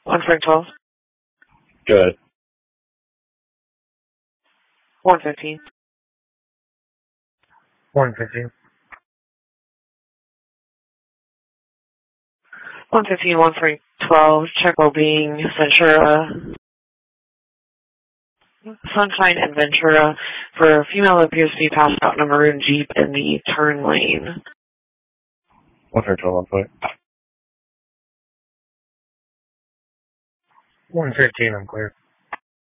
112. Good. 115. 115. 115, 112, Checo being Ventura. Sunshine and Ventura for a female that appears to be passed out in a maroon Jeep in the turn lane. 112 on foot. 115, I'm clear.